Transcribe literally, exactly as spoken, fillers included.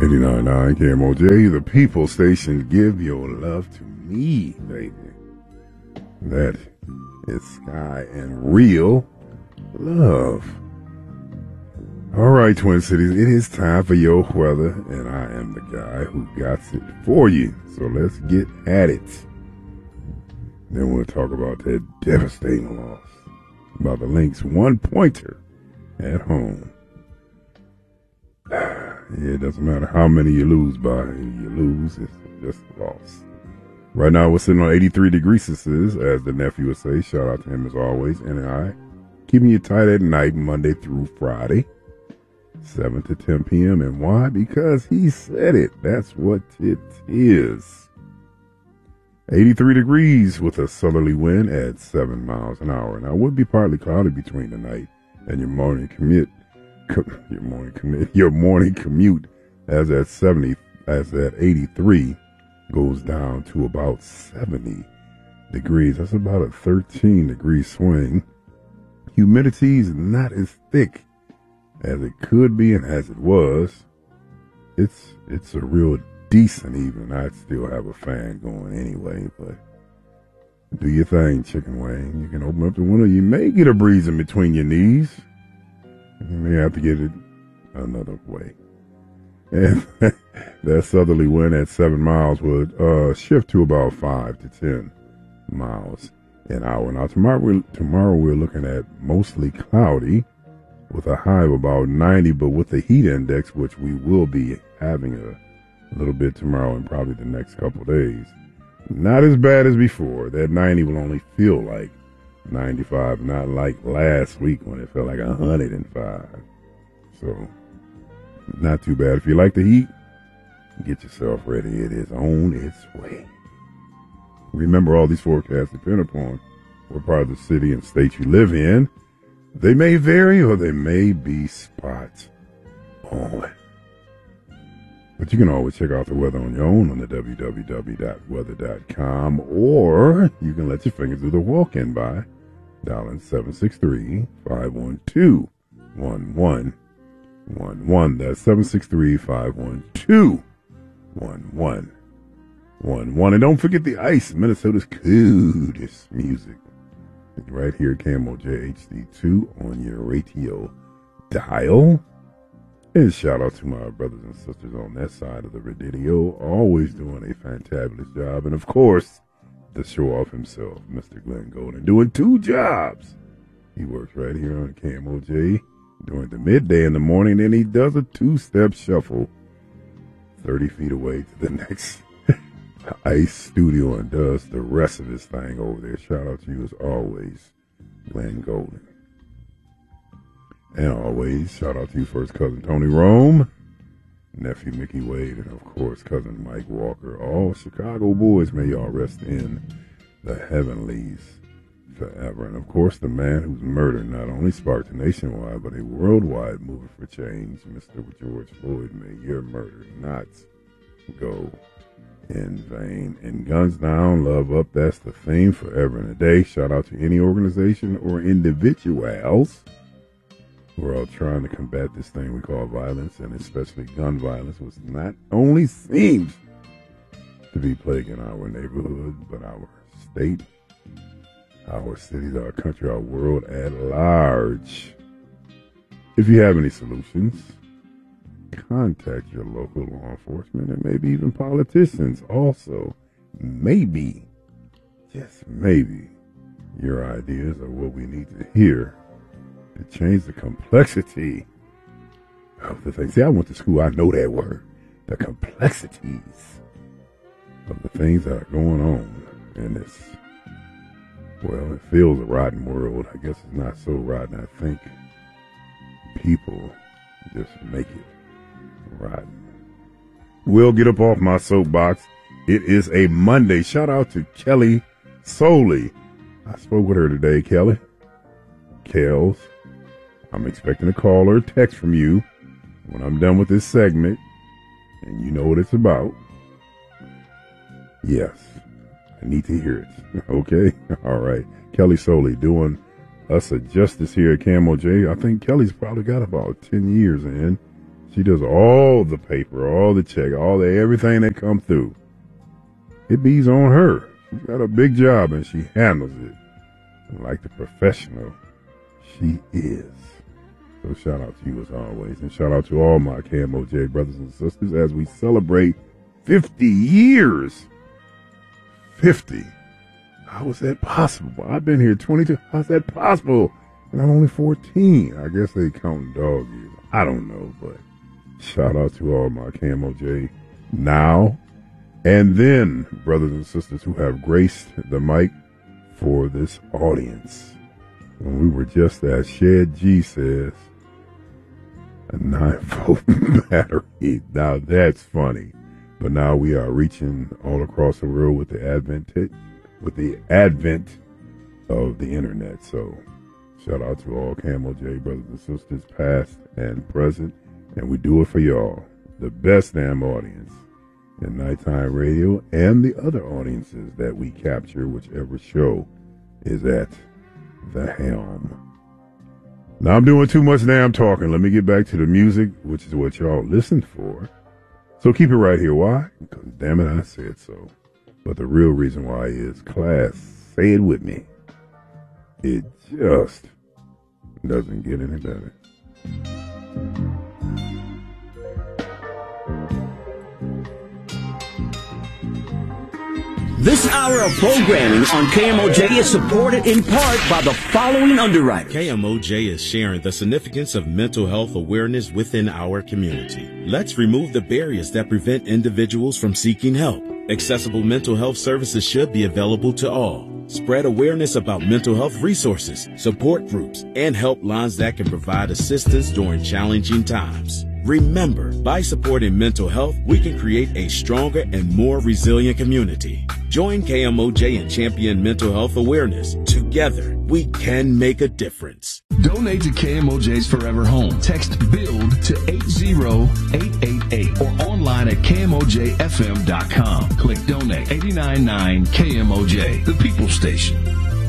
eighty-nine point nine K M O J, the People Station. Give your love to me, baby. That is Sky and Real Love. All right, Twin Cities, it is time for your weather, and I am the guy who got it for you. So let's get at it. Then we'll talk about that devastating loss, about the Lynx one-pointer at home. Yeah, it doesn't matter how many you lose by. You lose, it's just a loss. Right now, we're sitting on eighty-three degrees Celsius, as the nephew would say. Shout out to him as always. And I, keeping you tight at night, Monday through Friday, seven to ten p.m. And why? Because he said it. That's what it is. eighty-three degrees with a southerly wind at seven miles an hour. Now, it would be partly cloudy between the night and your morning commute. Your morning commute, your morning commute, as at seventy, as at eighty-three, goes down to about seventy degrees. That's about a thirteen degree swing. Humidity is not as thick as it could be and as it was. It's it's a real decent evening. I'd still have a fan going anyway, but do your thing, Chicken Wing. You can open up the window. You may get a breeze in between your knees. You may have to get it another way. And that southerly wind at seven miles would uh, shift to about five to ten miles an hour. Now, tomorrow we're, tomorrow we're looking at mostly cloudy with a high of about ninety, but with the heat index, which we will be having a little bit tomorrow and probably the next couple of days, not as bad as before. That ninety will only feel like ninety-five, not like last week when it felt like one hundred five. So, not too bad. If you like the heat, get yourself ready. It is on its way. Remember, all these forecasts depend upon what part of the city and state you live in. They may vary or they may be spot on. But you can always check out the weather on your own on the w w w dot weather dot com, or you can let your fingers do the walk-in by dialing seven six three, five one two, one one one one. That's seven six three, five one two, one one one one. And don't forget the ice, Minnesota's coolest music. Right here at K M O J H D two on your radio dial. And shout out to my brothers and sisters on that side of the radio, always doing a fantabulous job. And of course, the show off himself, Mister Glenn Golden, doing two jobs. He works right here on K M O J during the midday in the morning, and he does a two-step shuffle thirty feet away to the next ice studio and does the rest of his thing over there. Shout out to you as always, Glenn Golden. And always, shout out to you, first cousin Tony Rome, nephew Mickey Wade, and of course, cousin Mike Walker. All Chicago boys, may y'all rest in the heavenlies forever. And of course, the man whose murder not only sparked a nationwide, but a worldwide movement for change, Mister George Floyd. May your murder not go in vain. And guns down, love up, that's the theme forever and a day. Shout out to any organization or individuals who are out trying to combat this thing we call violence, and especially gun violence, which not only seems to be plaguing our neighborhood, but our state, our cities, our country, our world at large. If you have any solutions, contact your local law enforcement and maybe even politicians. Also, maybe, just maybe, your ideas are what we need to hear to change the complexity of the things. See, I went to school, I know that word. The complexities of the things that are going on in this, well, it feels a rotten world. I guess it's not so rotten. I think people just make it rotten. We'll get up off my soapbox. It is a Monday. Shout out to Kelly Soley. I spoke with her today, Kelly. Kels. I'm expecting a call or a text from you when I'm done with this segment, and you know what it's about. Yes, I need to hear it. Okay? All right. Kelly Soley doing us a justice here at K M O J. I think Kelly's probably got about ten years in. She does all the paper, all the check, all the everything that come through. It be's on her. She's got a big job and she handles it like the professional she is. So shout out to you as always, and shout out to all my K M O J brothers and sisters as we celebrate fifty years. fifty. How is that possible? I've been here twenty-two. How's that possible? And I'm only fourteen. I guess they counting dog years. I don't know, but shout out to all my K M O J now and then brothers and sisters who have graced the mic for this audience. When we were just, as Shed G says, a nine volt battery. Now that's funny. But now we are reaching all across the world with the advent, with the advent of the internet. So shout out to all K M O J brothers and sisters, past and present. And we do it for y'all. The best damn audience in nighttime radio and the other audiences that we capture, whichever show is at the helm. Now I'm doing too much damn talking. Let me get back to the music, which is what y'all listened for. So keep it right here. Why? Because damn it, I said so. But the real reason why is class. Say it with me. It just doesn't get any better. This hour of programming on K M O J is supported in part by the following underwriters. K M O J is sharing the significance of mental health awareness within our community. Let's remove the barriers that prevent individuals from seeking help. Accessible mental health services should be available to all. Spread awareness about mental health resources, support groups, and helplines that can provide assistance during challenging times. Remember, by supporting mental health, we can create a stronger and more resilient community. Join K M O J and champion mental health awareness. Together, we can make a difference. Donate to K M O J's Forever Home. Text BUILD to eight zero eight eight eight or online at K M O J F M dot com. Click Donate. eighty-nine point nine K M O J, the People Station.